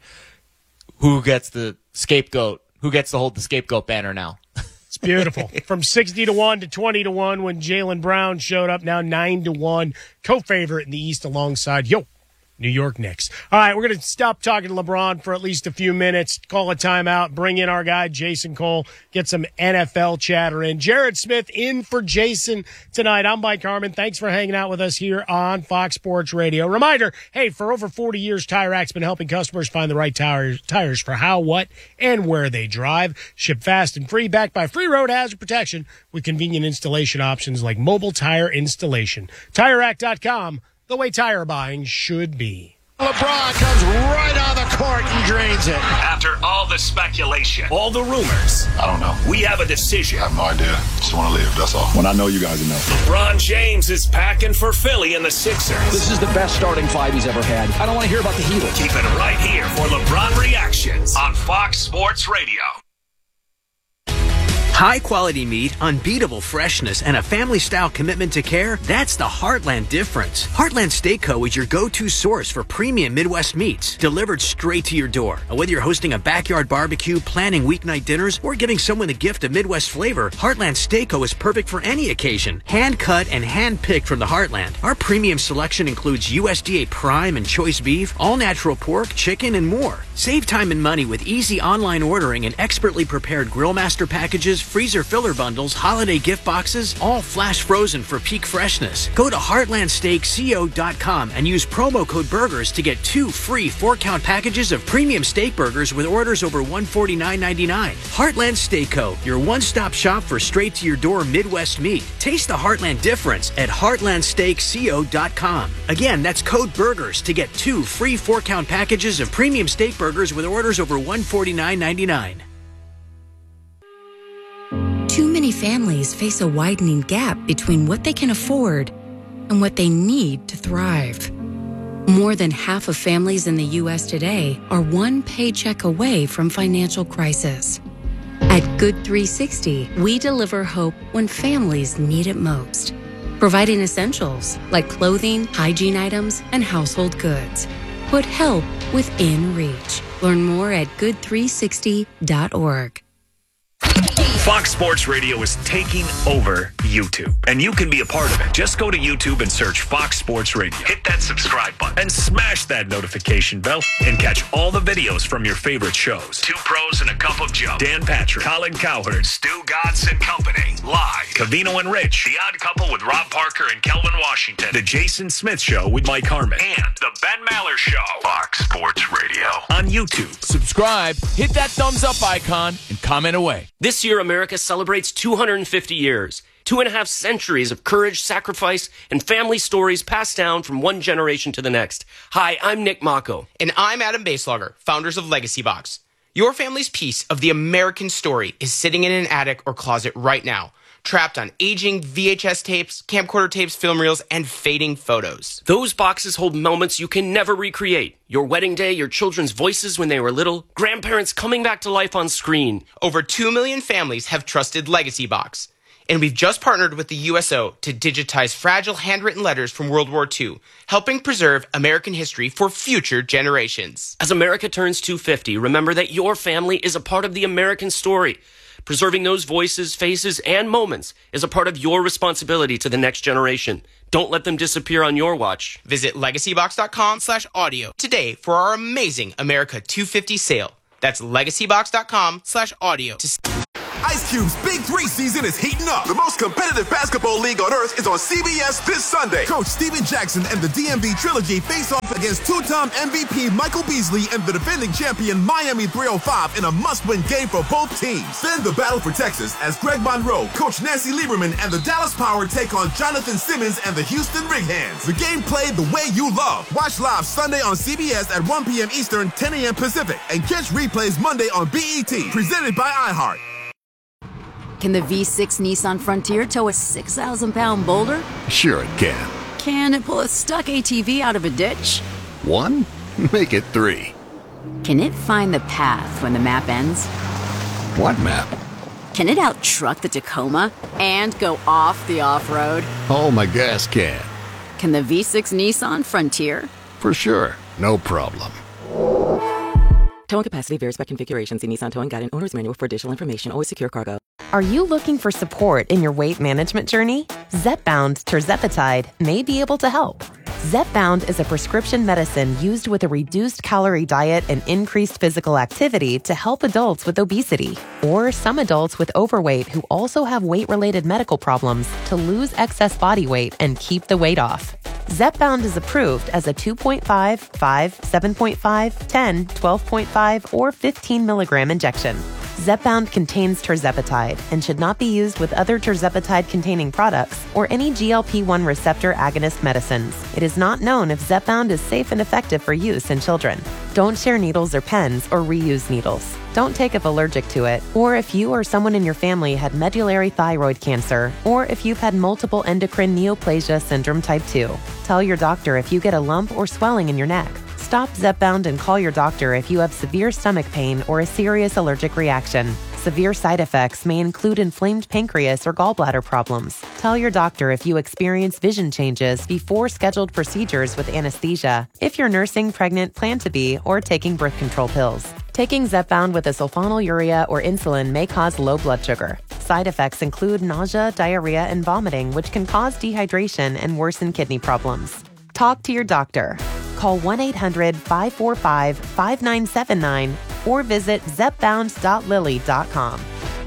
Who gets the scapegoat? Who gets to hold the scapegoat banner now? It's beautiful. From sixty to one to twenty to one when Jaylen Brown showed up, now nine to one. Co-favorite in the East alongside, yo, New York Knicks. All right, we're going to stop talking to LeBron for at least a few minutes, call a timeout, bring in our guy, Jason Cole, get some N F L chatter in. Jared Smith in for Jason tonight. I'm Mike Harmon. Thanks for hanging out with us here on Fox Sports Radio. Reminder, hey, for over forty years, Tire Rac's been helping customers find the right tires, tires for how, what, and where they drive. Ship fast and free, backed by free road hazard protection with convenient installation options like mobile tire installation. Tire Rack dot com. The way tire buying should be. LeBron comes right on the court and drains it. After all the speculation, all the rumors, I don't know. we have a decision. I have no idea. Just want to live, that's all. When I know you guys know. LeBron James is packing for Philly and the Sixers. This is the best starting five he's ever had. I don't want to hear about the Heat. Keep it right here for LeBron Reactions on Fox Sports Radio. High quality meat, unbeatable freshness, and a family style commitment to care, that's the Heartland difference. Heartland Steak Co. is your go-to source for premium Midwest meats, delivered straight to your door. And whether you're hosting a backyard barbecue, planning weeknight dinners, or giving someone the gift of Midwest flavor, Heartland Steak Co. is perfect for any occasion. Hand cut and hand picked from the Heartland. Our premium selection includes U S D A prime and choice beef, all natural pork, chicken, and more. Save time and money with easy online ordering and expertly prepared Grillmaster packages, freezer filler bundles, holiday gift boxes, all flash frozen for peak freshness. Go to heartland steak co dot com and use promo code BURGERS to get two free four-count packages of premium steak burgers with orders over one hundred forty-nine ninety-nine. Heartland Steak Co., your one-stop shop for straight-to-your-door Midwest meat. Taste the Heartland difference at heartland steak co dot com. Again, that's code BURGERS to get two free four-count packages of premium steak burgers with orders over one hundred forty-nine ninety-nine. Too many families face a widening gap between what they can afford and what they need to thrive. More than half of families in the U S today are one paycheck away from financial crisis. At Good three sixty, we deliver hope when families need it most, providing essentials like clothing, hygiene items, and household goods. Put help within reach. Learn more at good three sixty dot org. Fox Sports Radio is taking over YouTube, and you can be a part of it. Just go to YouTube and search Fox Sports Radio. Hit that subscribe button and smash that notification bell and catch all the videos from your favorite shows. Two Pros and a Cup of Joe, Dan Patrick, Colin Cowherd, Stu Godson and Company, live. Cavino and Rich, The Odd Couple with Rob Parker and Kelvin Washington, The Jason Smith Show with Mike Harmon, and The Ben Maller Show. Fox Sports Radio on YouTube. Subscribe, hit that thumbs up icon, and comment away. This year, America celebrates two hundred fifty years, two and a half centuries of courage, sacrifice, and family stories passed down from one generation to the next. Hi, I'm Nick Mako. And I'm Adam Baselogger, founders of Legacy Box. Your family's piece of the American story is sitting in an attic or closet right now, trapped on aging V H S tapes, camcorder tapes, film reels, and fading photos. Those boxes hold moments you can never recreate. Your wedding day, your children's voices when they were little, grandparents coming back to life on screen. Over two million families have trusted Legacy Box. And we've just partnered with the U S O to digitize fragile handwritten letters from World War Two, helping preserve American history for future generations. As America turns two hundred fifty, remember that your family is a part of the American story. Preserving those voices, faces, and moments is a part of your responsibility to the next generation. Don't let them disappear on your watch. Visit legacybox.com slash audio today for our amazing America two fifty sale. That's legacybox.com slash audio. Ice Cube's Big Three season is heating up. The most competitive basketball league on earth is on C B S this Sunday. Coach Steven Jackson and the D M V Trilogy face off against two-time M V P Michael Beasley and the defending champion Miami three oh five in a must-win game for both teams. Then the battle for Texas as Greg Monroe, Coach Nancy Lieberman, and the Dallas Power take on Jonathan Simmons and the Houston Rig Hands. The game played the way you love. Watch live Sunday on C B S at one p.m. Eastern, ten a.m. Pacific, and catch replays Monday on B E T. Presented by iHeart. Can the V six Nissan Frontier tow a six thousand pound boulder? Sure it can. Can it pull a stuck A T V out of a ditch? One? Make it three. Can it find the path when the map ends? What map? Can it out-truck the Tacoma and go off the off-road? Oh, my gas can. Can the V six Nissan Frontier? For sure. No problem. Towing capacity varies by configuration. See Nissan Towing Guide and Owner's Manual for additional information. Always secure cargo. Are you looking for support in your weight management journey? Zepbound tirzepatide may be able to help. Zepbound is a prescription medicine used with a reduced calorie diet and increased physical activity to help adults with obesity or some adults with overweight who also have weight-related medical problems to lose excess body weight and keep the weight off. Zepbound is approved as a two point five, five, seven point five, ten, twelve point five, or fifteen milligram injection. Zepbound contains tirzepatide and should not be used with other tirzepatide-containing products or any G L P one receptor agonist medicines. It is not known if Zepbound is safe and effective for use in children. Don't share needles or pens or reuse needles. Don't take if allergic to it, or if you or someone in your family had medullary thyroid cancer, or if you've had multiple endocrine neoplasia syndrome type two. Tell your doctor if you get a lump or swelling in your neck. Stop Zepbound and call your doctor if you have severe stomach pain or a serious allergic reaction. Severe side effects may include inflamed pancreas or gallbladder problems. Tell your doctor if you experience vision changes before scheduled procedures with anesthesia, if you're nursing, pregnant, plan to be, or taking birth control pills. Taking Zepbound with a sulfonylurea or insulin may cause low blood sugar. Side effects include nausea, diarrhea, and vomiting, which can cause dehydration and worsen kidney problems. Talk to your doctor. Call one eight hundred, five four five, five nine seven nine or visit zepbound dot lilly dot com.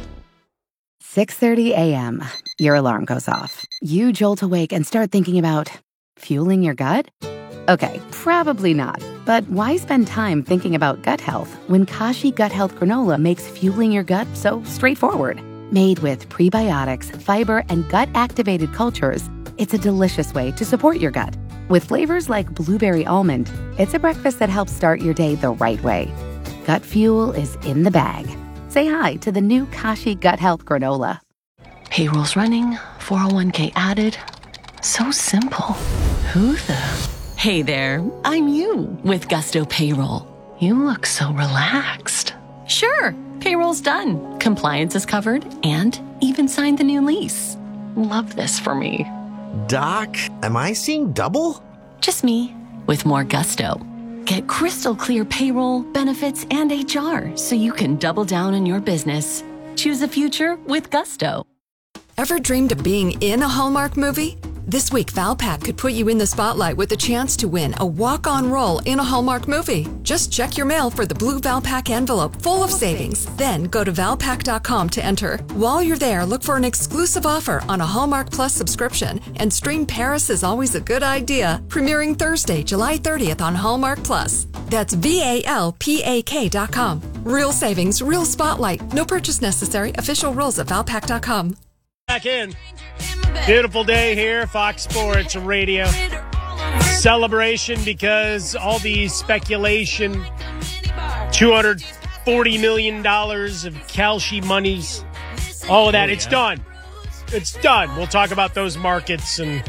six thirty a.m. Your alarm goes off. You jolt awake and start thinking about fueling your gut? Okay, probably not. But why spend time thinking about gut health when Kashi Gut Health Granola makes fueling your gut so straightforward? Made with prebiotics, fiber, and gut-activated cultures, it's a delicious way to support your gut. With flavors like blueberry almond, it's a breakfast that helps start your day the right way. Gut fuel is in the bag. Say hi to the new Kashi Gut Health Granola. Payroll's running, four oh one k added. So simple. Who the... Hey there, I'm you with Gusto Payroll. You look so relaxed. Sure, payroll's done. Compliance is covered and even signed the new lease. Love this for me. Doc, am I seeing double? Just me with more Gusto. Get crystal clear payroll, benefits, and H R so you can double down on your business. Choose a future with Gusto. Ever dreamed of being in a Hallmark movie? This week, Valpak could put you in the spotlight with a chance to win a walk-on role in a Hallmark movie. Just check your mail for the blue Valpak envelope full of savings. Then go to valpak dot com to enter. While you're there, look for an exclusive offer on a Hallmark Plus subscription and stream Paris is Always a Good Idea, premiering Thursday, July thirtieth on Hallmark Plus. That's V A L P A K dot com. Real savings, real spotlight. No purchase necessary. Official rules at valpak dot com. Back in. Beautiful day here, Fox Sports Radio. Celebration because all the speculation, two hundred forty million dollars of Kalshi monies, all of that, oh, yeah. It's done. It's done. We'll talk about those markets and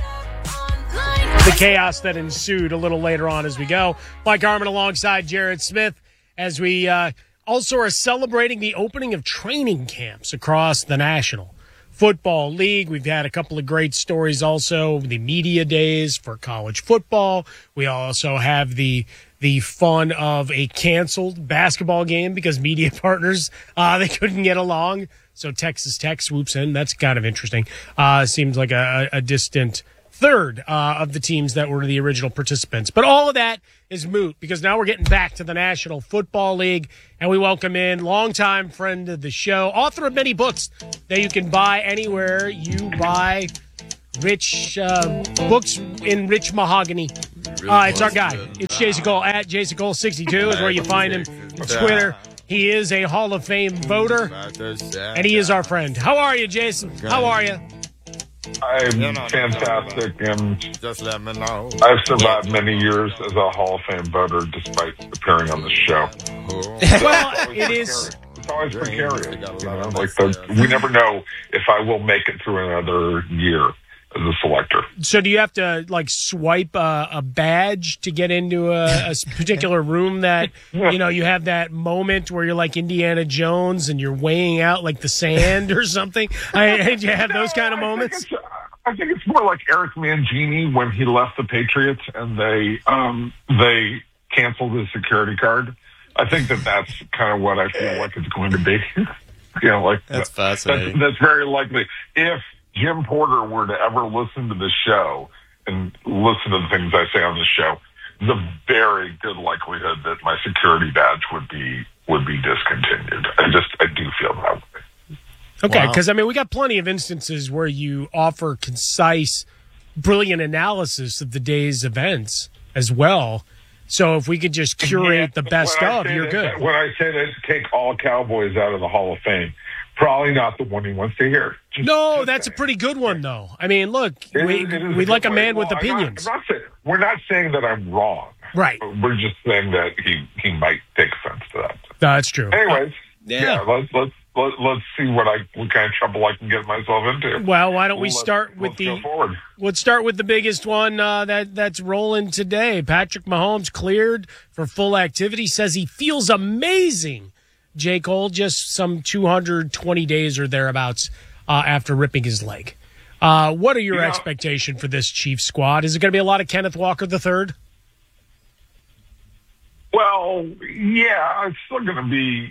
the chaos that ensued a little later on as we go. Mike Harmon alongside Jared Smith as we uh, also are celebrating the opening of training camps across the National Football League. We've had a couple of great stories also, the media days for college football. We also have the the fun of a canceled basketball game because media partners, uh, they couldn't get along. So Texas Tech swoops in. That's kind of interesting. Uh, seems like a, a distant third uh, of the teams that were the original participants. But all of that is moot because now we're getting back to the National Football League, and we welcome in longtime friend of the show, author of many books that you can buy anywhere you buy rich uh, books in rich mahogany. Uh, it's our guy. It's Jason Cole at Jason Cole sixty-two is where you find him on Twitter. He is a Hall of Fame voter, and he is our friend. How are you, Jason? How are you? I'm fantastic, and just let me know. I've survived many years as a Hall of Fame voter despite appearing on the show. Well, it is. It's always precarious. You know? Like the, we never know if I will make it through another year as a selector. So do you have to like swipe a, a badge to get into a, a particular room that, you know, you have that moment where you're like Indiana Jones and you're weighing out like the sand or something? I, did you have those kind of moments? I think, I think it's more like Eric Mangini when he left the Patriots and they um, they canceled his security card. I think that that's kind of what I feel like it's going to be. You know, like that's fascinating. That's, that's very likely. If Jim Porter were to ever listen to the show and listen to the things I say on the show, the very good likelihood that my security badge would be would be discontinued. I just I do feel that way. Okay, because wow. I mean we got plenty of instances where you offer concise, brilliant analysis of the day's events as well. So if we could just curate yeah, the best of, you're that, good. When I say that, take all Cowboys out of the Hall of Fame. Probably not the one he wants to hear. Just, no, just that's saying. a pretty good one, though. I mean, look, it we is, we like a man well, with opinions. I'm not, I'm not saying, we're not saying that I'm wrong. Right. We're just saying that he, he might take offense to that. No, that's true. Anyways, uh, yeah. yeah, let's let's let, let's see what I what kind of trouble I can get myself into. Well, why don't we let's, start with let's the go forward. Let's start with the biggest one uh, that that's rolling today. Patrick Mahomes cleared for full activity. Says he feels amazing. J. Cole, just some two hundred twenty days or thereabouts uh, after ripping his leg. Uh, what are your you know, expectations for this Chiefs squad? Is it going to be a lot of Kenneth Walker the third? Well, yeah, it's still going to be.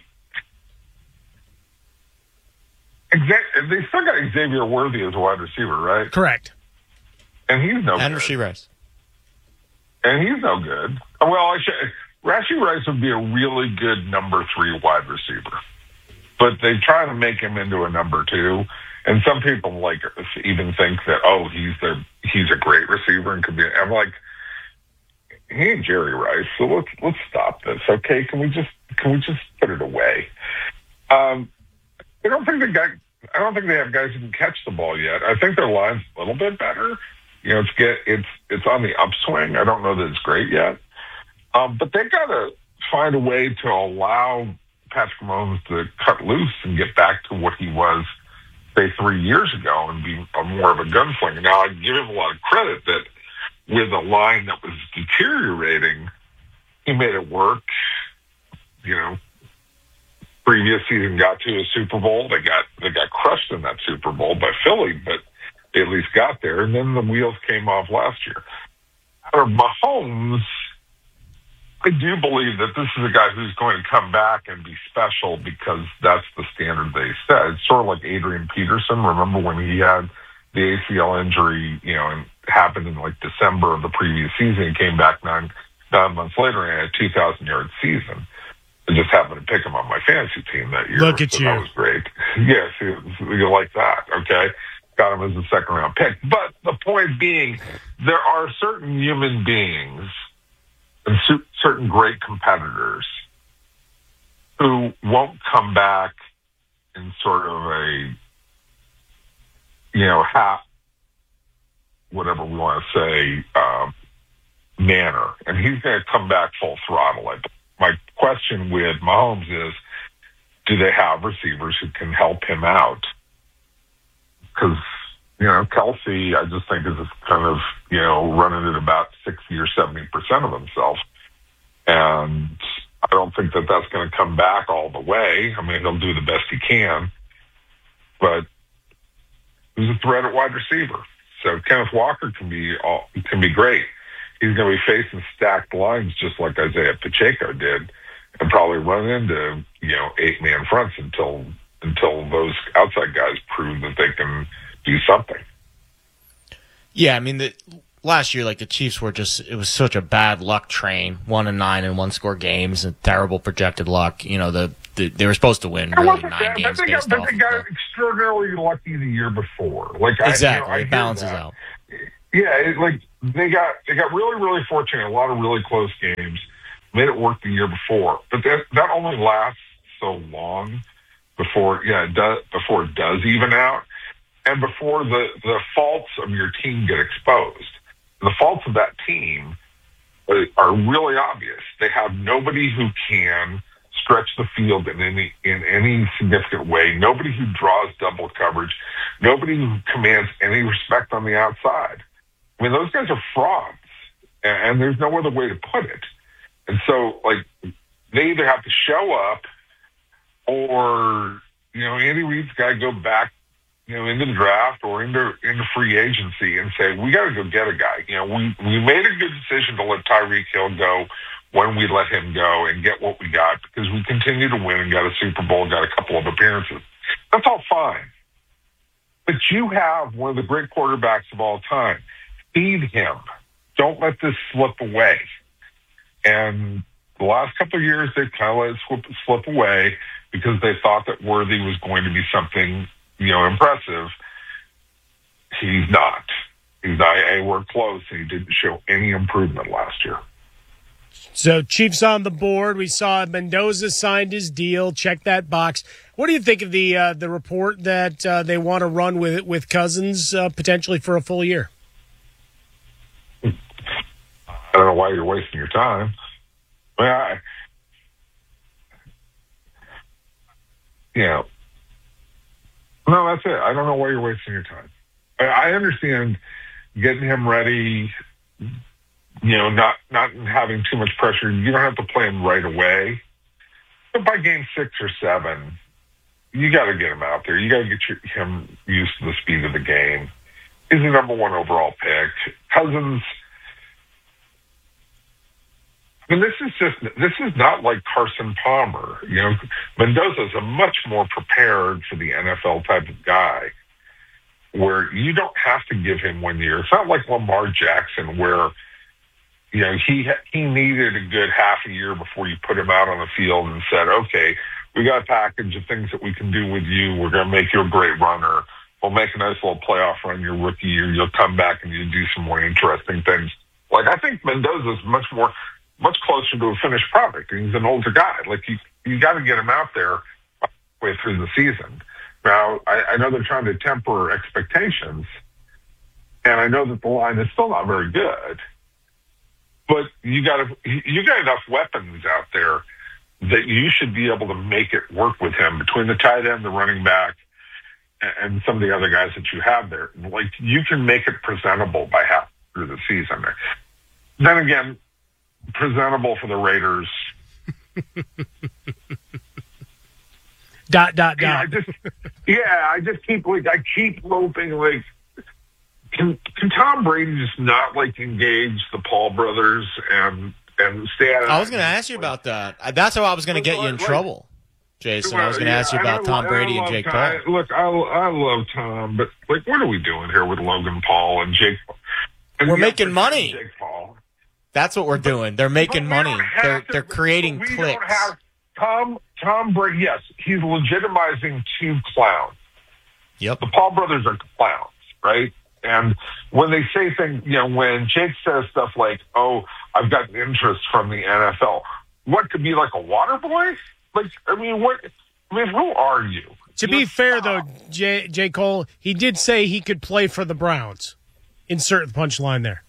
Exa- they still got Xavier Worthy as a wide receiver, right? Correct. And he's no and good. Rashee Rice. And he's no good. Well, I should. Rashee Rice would be a really good number three wide receiver, but they try to make him into a number two. And some people like even think that oh he's the he's a great receiver and could be. I'm like he ain't Jerry Rice, so let's let's stop this, okay? Can we just can we just put it away? Um, I don't think the guy. I don't think they have guys who can catch the ball yet. I think their line's a little bit better. You know, it's get it's it's on the upswing. I don't know that it's great yet. Um, but they got to find a way to allow Patrick Mahomes to cut loose and get back to what he was, say, three years ago and be a more of a gunslinger. Now, I give him a lot of credit that with a line that was deteriorating, he made it work. You know, previous season got to a Super Bowl. They got they got crushed in that Super Bowl by Philly, but they at least got there. And then the wheels came off last year. For Mahomes, I do believe that this is a guy who's going to come back and be special because that's the standard they set. It's sort of like Adrian Peterson. Remember when he had the A C L injury, you know, and it happened in like December of the previous season. He came back nine, nine months later and had a two thousand yard season. I just happened to pick him on my fantasy team that year. Look at so you. That was great. Yes, you like that, okay? Got him as a second round pick. But the point being, there are certain human beings and certain great competitors who won't come back in sort of a, you know, half, whatever we want to say, um, manner. And he's going to come back full throttle. My question with Mahomes is, do they have receivers who can help him out? Because, you know, Kelsey, I just think is kind of, you know, running at about sixty or seventy percent of himself. And I don't think that that's going to come back all the way. I mean, he'll do the best he can. But he's a threat at wide receiver. So Kenneth Walker can be all, can be great. He's going to be facing stacked lines just like Isaiah Pacheco did and probably run into, you know, eight-man fronts until until those outside guys prove that they can do something. Yeah, I mean, the, last year, like the Chiefs were just, it was such a bad luck train. One and nine and one score games and terrible projected luck. You know, the, the they were supposed to win really nine that, games. But they got, based but they got extraordinarily lucky the year before. Like Exactly. I, you know, I it balances that. out. Yeah, it, like they got they got really, really fortunate in a lot of really close games. Made it work the year before. But that that only lasts so long before yeah, it does before it does even out. And before the, the faults of your team get exposed. The faults of that team are really obvious. They have nobody who can stretch the field in any in any significant way, nobody who draws double coverage, nobody who commands any respect on the outside. I mean, those guys are frauds, and, and there's no other way to put it. And so, like, they either have to show up or, you know, Andy Reid's got to go back, you know, into the draft or into into free agency and say, we got to go get a guy. You know, we, we made a good decision to let Tyreek Hill go when we let him go and get what we got because we continue to win and got a Super Bowl, got a couple of appearances. That's all fine. But you have one of the great quarterbacks of all time. Feed him. Don't let this slip away. And the last couple of years, they kind of let it slip, slip away because they thought that Worthy was going to be something, you know, impressive. He's not. He's not anywhere close, and he didn't show any improvement last year. So Chiefs on the board. We saw Mendoza signed his deal. Check that box. What do you think of the uh, the report that uh, they want to run with with Cousins uh, potentially for a full year? I don't know why you're wasting your time. I mean, I, you know, no, that's it. I don't know why you're wasting your time. I, I understand getting him ready, you know, not not having too much pressure. You don't have to play him right away. But by game six or seven, you got to get him out there. You got to get your, him used to the speed of the game. He's the number one overall pick. Cousins, I mean, this is just, this is not like Carson Palmer. You know, Mendoza's a much more prepared for the N F L type of guy where you don't have to give him one year. It's not like Lamar Jackson where, you know, he he needed a good half a year before you put him out on the field and said, okay, we got a package of things that we can do with you. We're going to make you a great runner. We'll make a nice little playoff run your rookie year. You'll come back and you'll do some more interesting things. Like, I think Mendoza's much more, much closer to a finished product. He's an older guy. Like, you, you got to get him out there halfway through the season. Now, I, I know they're trying to temper expectations, and I know that the line is still not very good. But you got you got enough weapons out there that you should be able to make it work with him between the tight end, the running back, and some of the other guys that you have there. Like, you can make it presentable by half through the season. Then again, presentable for the Raiders. dot dot dot. Yeah, I just yeah, I just keep like I keep hoping like. Can, can Tom Brady just not, like, engage the Paul brothers and and stay out of I was going to ask you about that. That's how I was going to get you in like, trouble, Jason. I was going to ask you about Tom love, Brady and Jake Tom, Paul. I, look, I, I love Tom, but, like, what are we doing here with Logan Paul and Jake Paul? And we're making money. Jake Paul. That's what we're doing. They're making money. They're to, they're creating we clicks. Don't have Tom, Tom Brady, yes, he's legitimizing two clowns. Yep. The Paul brothers are clowns, right? And when they say things, you know, when Jake says stuff like, oh, I've got interest from the N F L, what could be like a water boy? Like, I mean, what, I mean, who are you? To You're be fair, though, J. J. Cole, he did say he could play for the Browns. Insert the punchline there.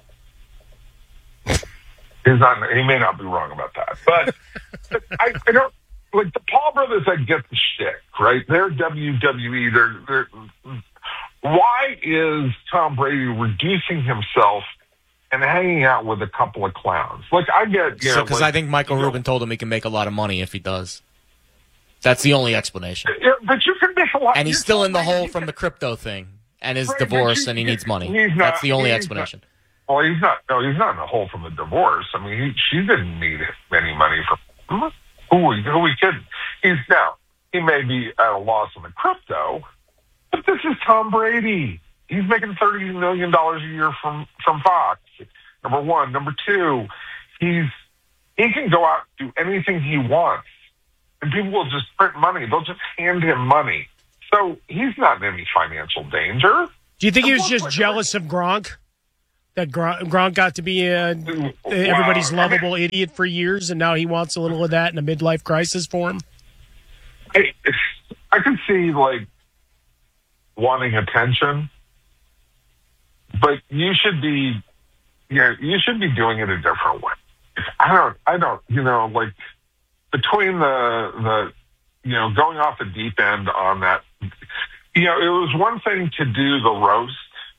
He's not, he may not be wrong about that. But I, I don't, like, the Paul brothers, I get the shtick, right? They're W W E, they're, they're, why is Tom Brady reducing himself and hanging out with a couple of clowns? Like, I get, you know, because like, I think Michael Rubin know, told him he can make a lot of money if he does. That's the only explanation. Yeah, but you can make a lot. And he's still in the hole from the crypto thing and his right, divorce, you, and he needs money. Not, That's the only explanation. Not, well, he's not. No, he's not in the hole from the divorce. I mean, he, she didn't need any money from who? Who are we kidding? He's now. he may be at a loss in the crypto, but this is Tom Brady. He's making thirty million dollars a year from, from Fox, number one. Number two, he's he can go out and do anything he wants, and people will just print money. They'll just hand him money. So he's not in any financial danger. Do you think he was just jealous of Gronk? That Gronk, Gronk got to be a, everybody's Wow. lovable idiot for years, and now he wants a little of that in a midlife crisis for him? I, I can see, like, wanting attention, but you should be, you know, you should be doing it a different way. I don't, I don't, you know, like, between the, the, you know, going off the deep end on that, you know, it was one thing to do the roast,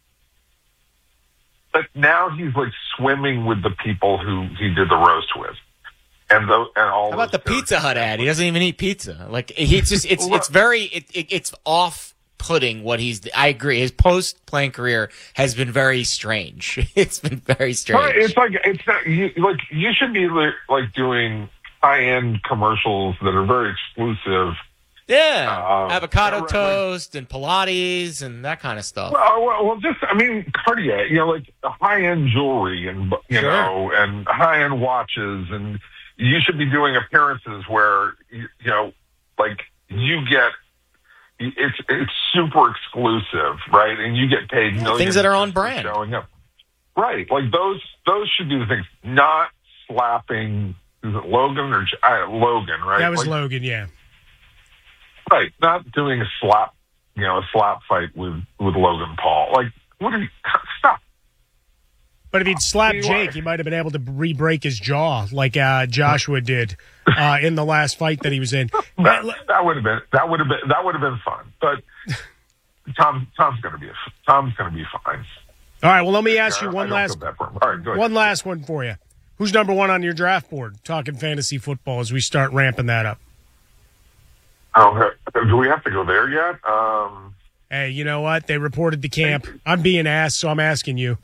but now he's like swimming with the people who he did the roast with, and the, and all. How about the Pizza Hut ad? He doesn't even eat pizza. Like he's just it's it's very it, it, it's off-putting what he's. I agree. His post-playing career has been very strange. It's been very strange. Right, it's like it's not you, like you should be like, like doing high-end commercials that are very exclusive. Yeah, uh, avocado right, toast and Pilates and that kind of stuff. Well, well, well, just I mean, Cartier, you know, like high-end jewelry and you Sure. know, and high-end watches, and you should be doing appearances where you, you know, like you get it's it's super exclusive, right? And you get paid millions Things that are on just for brand. showing up, right? Like those those should be the things, not slapping. Is it Logan or uh, Logan? Right? That was like, Logan, yeah. Right, not doing a slap, you know, a slap fight with, with Logan Paul. Like, what are you, stop. But if he'd slapped You are- Jake, he might have been able to re-break his jaw like uh, Joshua did uh, in the last fight that he was in. That, that would have been, that would have been, that would have been fun. But Tom, Tom's going to be, Tom's going to be fine. All right, well, let me ask you I one don't last, feel bad for him. All right, go ahead. one last one for you. Who's number one on your draft board? Talking fantasy football as we start ramping that up. Oh, do we have to go there yet? Um, Hey, you know what? They reported the camp. I'm being asked, so I'm asking you.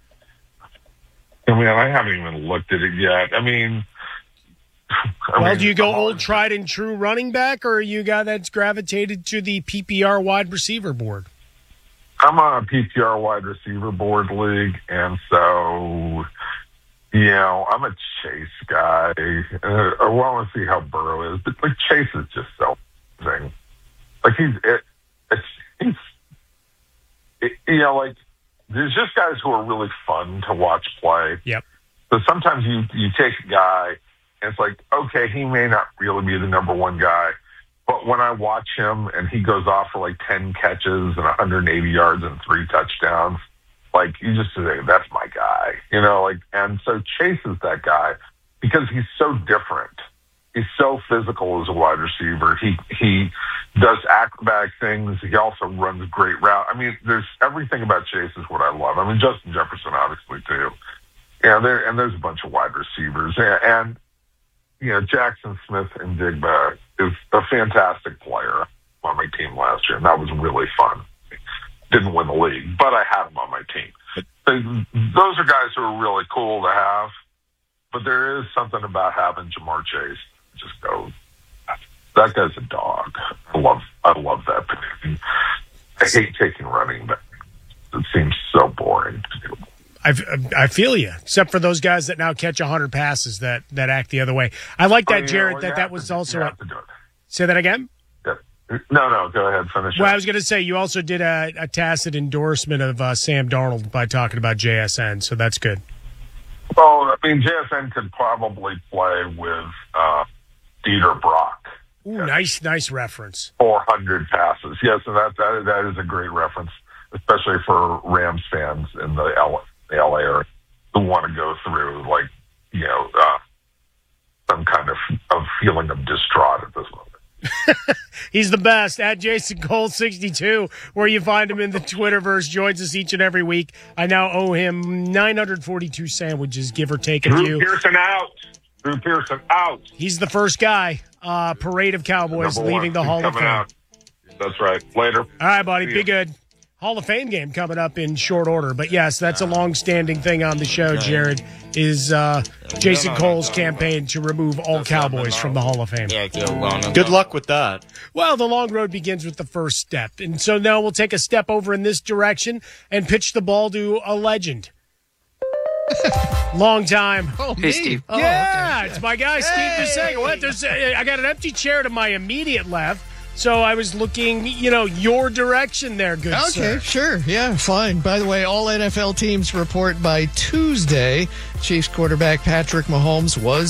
I mean, I haven't even looked at it yet. I mean, I Well, mean, do you go I'm old tried and true running back, or are you a guy that's gravitated to the P P R wide receiver board? I'm on a P P R wide receiver board league, and so, you know, I'm a Chase guy. Uh, I want to see how Burrow is, but like Chase is just so amazing. Like he's, it, it's, he's, it, you know, like there's just guys who are really fun to watch play. Yep. So sometimes you you take a guy, and it's like, okay, he may not really be the number one guy. But when I watch him and he goes off for like ten catches and one hundred eighty yards and three touchdowns, like you just say, that's my guy, you know, like, and so Chase is that guy because he's so different. He's so physical as a wide receiver. He, he does acrobatic things. He also runs great route. I mean, there's everything about Chase is what I love. I mean, Justin Jefferson, obviously too. Yeah. There, and there's a bunch of wide receivers and, and you know, Jackson Smith and Digba is a fantastic player on my team last year, and that was really fun. Didn't win the league, but I had him on my team. So those are guys who are really cool to have, but there is something about having Jamar Chase. Just go, that guy's a dog. I love, I love that pick. I hate taking running back. It seems so boring to do. I, I feel you, except for those guys that now catch one hundred passes that, that act the other way. I like that, Oh, yeah, Jared, well, that you that have was to- also you a, have to do it. say that again? Yeah. No, no, go ahead, finish Well, it. I was going to say, you also did a, a tacit endorsement of uh, Sam Darnold by talking about J S N, so that's good. Well, I mean, J S N could probably play with uh, Dieter Brock. Ooh, nice, nice reference. four hundred passes. Yes, and that, that that is a great reference, especially for Rams fans in the L A, the L A area who want to go through, like, you know, uh, some kind of, of feeling of distraught at this moment. He's the best. At Jason Cole sixty-two, where you find him in the Twitterverse, joins us each and every week. I now owe him nine hundred forty-two sandwiches, give or take a Drew few. Pearson out. Drew Pearson out. He's the first guy. Uh, parade of Cowboys Number leaving one. the He's Hall of coming Fame. out. That's right. Later. All right, buddy. See Be ya. good. Hall of Fame game coming up in short order. But yes, that's a long-standing thing on the show, Jared, is uh, Jason Cole's campaign to remove all Cowboys from the Hall of Fame. Good luck with that. Well, the long road begins with the first step. And so now we'll take a step over in this direction and pitch the ball to a legend. Long time. Oh, hey, Steve. Yeah, oh, okay. It's my guy, Steve Bisegg. What? There's, uh, I got an empty chair to my immediate left. So I was looking, you know, your direction there, good okay, sir. Okay, sure. Yeah, fine. By the way, all N F L teams report by Tuesday. Chiefs quarterback Patrick Mahomes was